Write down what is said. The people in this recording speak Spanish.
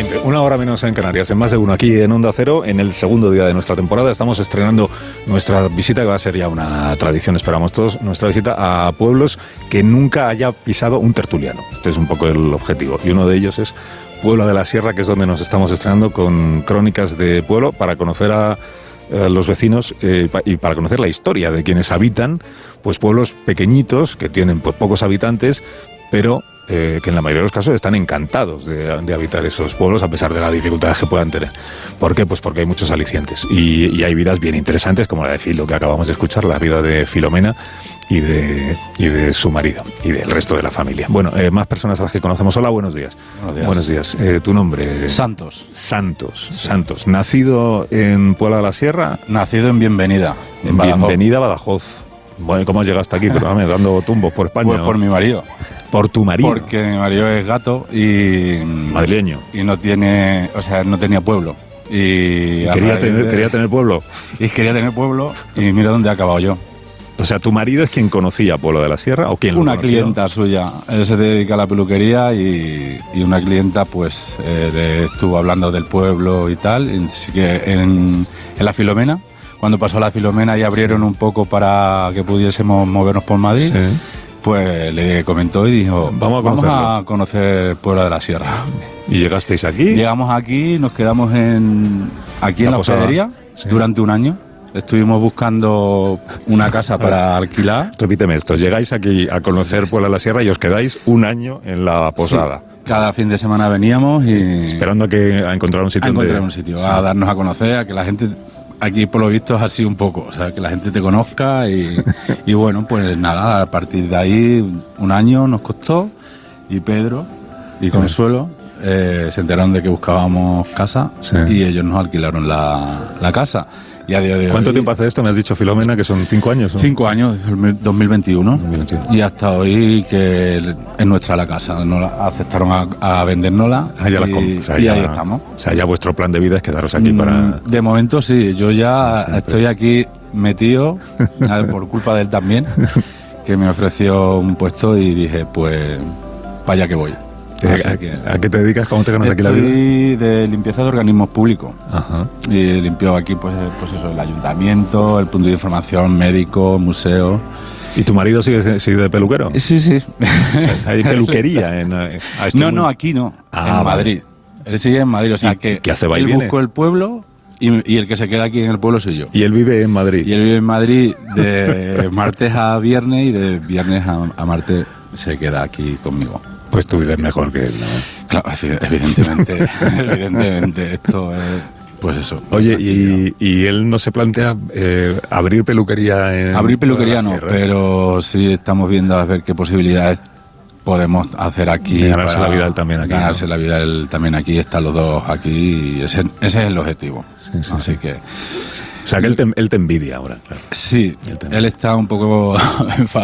8:20, una hora menos en Canarias, en más de uno aquí en Onda Cero, en el segundo día de nuestra temporada. Estamos estrenando nuestra visita, que va a ser ya una tradición, esperamos todos, nuestra visita a pueblos que nunca haya pisado un tertuliano. Este es un poco el objetivo, y uno de ellos es Puebla de la Sierra, que es donde nos estamos estrenando con crónicas de pueblo, para conocer a los vecinos y para conocer la historia de quienes habitan pues pueblos pequeñitos que tienen pues pocos habitantes, pero que en la mayoría de los casos están encantados de habitar esos pueblos a pesar de las dificultades que puedan tener. ¿Por qué? Pues porque hay muchos alicientes y hay vidas bien interesantes, como la de Filo, que acabamos de escuchar, la vida de Filomena y de su marido y del resto de la familia. Bueno, más personas a las que conocemos. Hola, buenos días. Buenos días. ¿Tu nombre? Santos. Santos. ¿Nacido en Puebla de la Sierra? Nacido en Bienvenida. En Bienvenida, Badajoz. Bueno, ¿cómo llegaste aquí? Pero dando tumbos por España. Pues por mi marido. ¿Por tu marido? Porque mi marido es gato y... madrileño. Y no tiene... O sea, no tenía pueblo. Y quería tener pueblo. Y quería tener pueblo y mira dónde he acabado yo. O sea, ¿tu marido es quien conocía Pueblo de la Sierra o quién lo conoció? Una clienta suya. Él se dedica a la peluquería y una clienta pues le estuvo hablando del pueblo y tal. Así que en la Filomena, cuando pasó la Filomena y abrieron un poco para que pudiésemos movernos por Madrid, pues le comentó y dijo, vamos a conocer Puebla de la Sierra. ¿Y llegasteis aquí? Llegamos aquí, nos quedamos aquí en la hospedería durante un año. Estuvimos buscando una casa para alquilar. Repíteme esto, llegáis aquí a conocer Puebla de la Sierra y os quedáis un año en la posada. Sí. Cada fin de semana veníamos y... esperando a encontrar un sitio. A darnos a conocer, a que la gente... Aquí, por lo visto, es así un poco, o sea, que la gente te conozca y bueno, pues nada, a partir de ahí un año nos costó y Pedro y Consuelo se enteraron de que buscábamos casa y ellos nos alquilaron la casa. Y a día de ¿Cuánto hoy, tiempo hace esto? Me has dicho, Filomena, que son 5 años, ¿no? 5 años, 2021. Y hasta hoy que es nuestra la casa. Nos aceptaron a vendérnosla y ahí estamos. O sea, ya vuestro plan de vida es quedaros aquí para... De momento sí, yo ya estoy aquí metido, por culpa de él también, que me ofreció un puesto y dije, pues, para allá que voy. ¿A qué te dedicas? ¿Cómo te ganas aquí la vida? Estoy de limpieza de organismos públicos. Ajá. Y limpio aquí, pues eso, el ayuntamiento, el punto de información, médico, museo. ¿Y tu marido sigue de peluquero? Sí. O sea, ¿hay peluquería No, aquí no. En Madrid. Él sigue en Madrid, o sea que ¿qué hace? ¿Va y él viene? buscó el pueblo y el que se queda aquí en el pueblo soy yo. ¿Y él vive en Madrid? Y él vive en Madrid de martes a viernes y de viernes a martes se queda aquí conmigo. Pues tú vives mejor que él, ¿no? Claro, evidentemente, esto es, pues eso. Oye, ¿y él no se plantea abrir peluquería en... Abrir peluquería no, pero sí estamos viendo a ver qué posibilidades podemos hacer aquí. Ganarse la vida él también aquí. Ganarse la vida él también aquí, están los dos aquí y ese es el objetivo. Así que... O sea, que él te envidia ahora, claro. Sí, él está un poco enfadado.